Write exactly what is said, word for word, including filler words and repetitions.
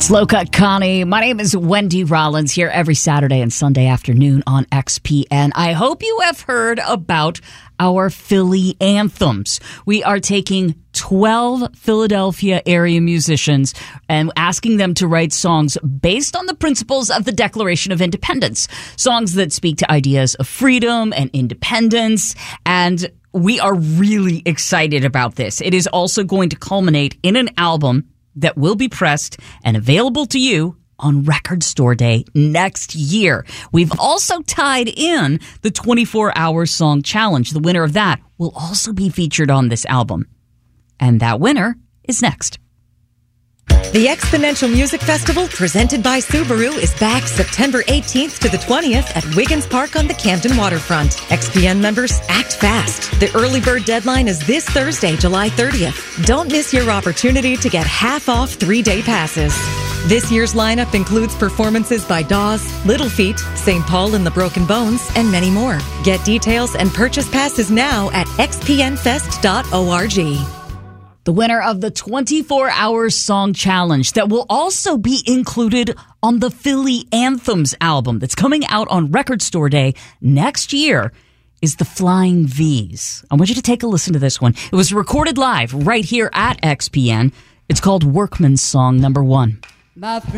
Slow Cut Connie. My name is Wendy Rollins, here every Saturday and Sunday afternoon on X P N. I hope you have heard about our Philly anthems. We are taking twelve Philadelphia area musicians and asking them to write songs based on the principles of the Declaration of Independence. Songs that speak to ideas of freedom and independence, and we are really excited about this. It is also going to culminate in an album that will be pressed and available to you on Record Store Day next year. We've also tied in the twenty-four hour Song Challenge. The winner of that will also be featured on this album. And that winner is next. The Exponential Music Festival, presented by Subaru, is back September eighteenth to the twentieth at Wiggins Park on the Camden waterfront. X P N members, act fast. The early bird deadline is this Thursday, July thirtieth. Don't miss your opportunity to get half off three-day passes. This year's lineup includes performances by Dawes, Little Feat, Saint Paul and the Broken Bones, and many more. Get details and purchase passes now at x p n fest dot org. The winner of the twenty-four hour Song Challenge that will also be included on the Philly Anthems album that's coming out on Record Store Day next year is the Flying V's. I want you to take a listen to this one. It was recorded live right here at X P N. It's called Workman's Song Number One.